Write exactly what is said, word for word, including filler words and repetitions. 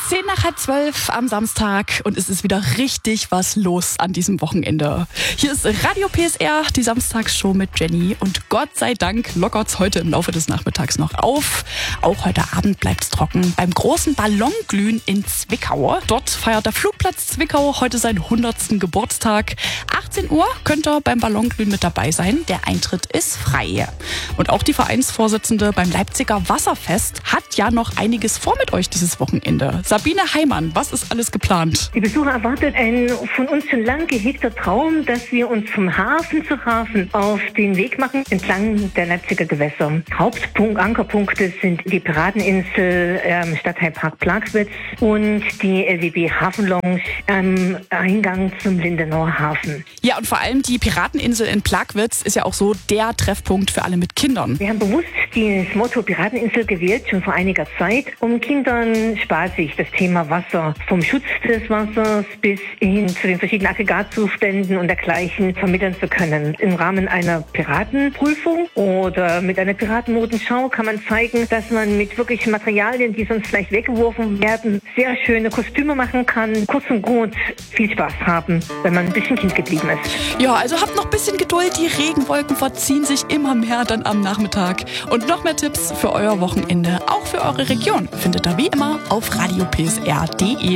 Zehn nach halb zwölf am Samstag und es ist wieder richtig was los an diesem Wochenende. Hier ist Radio P S R, die Samstagsshow mit Jenny und Gott sei Dank lockert's heute im Laufe des Nachmittags noch auf. Auch heute Abend bleibt's trocken beim großen Ballonglühen in Zwickau. Dort feiert der Flugplatz Zwickau heute seinen hundertsten Geburtstag. achtzehn Uhr könnt ihr beim Ballonglühen mit dabei sein. Der Eintritt ist frei. Und auch die Vereinsvorsitzende beim Leipziger Wasserfest hat ja noch einiges vor mit euch dieses Wochenende. Sabine Heimann, was ist alles geplant? Die Besucher erwartet ein von uns schon lang gehegter Traum, dass wir uns vom Hafen zu Hafen auf den Weg machen, entlang der Leipziger Gewässer. Hauptpunkt, Ankerpunkte sind die Pirateninsel am Stadtteilpark Plagwitz und die L W B Hafenlounge am Eingang zum Lindenauer Hafen. Ja, und vor allem die Pirateninsel in Plagwitz ist ja auch so der Treffpunkt für alle mit Kindern. Wir haben bewusst das Motto Pirateninsel gewählt, schon vor einiger Zeit, um Kindern spaßig das Thema Wasser, vom Schutz des Wassers bis hin zu den verschiedenen Aggregatzuständen und dergleichen vermitteln zu können. Im Rahmen einer Piratenprüfung oder mit einer Piratenmodenschau kann man zeigen, dass man mit wirklichen Materialien, die sonst vielleicht weggeworfen werden, sehr schöne Kostüme machen kann. Kurz und gut viel Spaß haben, wenn man ein bisschen Kind geblieben ist. Ja, also habt noch ein bisschen Geduld. Die Regenwolken verziehen sich immer mehr dann am Nachmittag. Und noch mehr Tipps für euer Wochenende, auch für eure Region, findet ihr wie immer auf radio p s r punkt d e.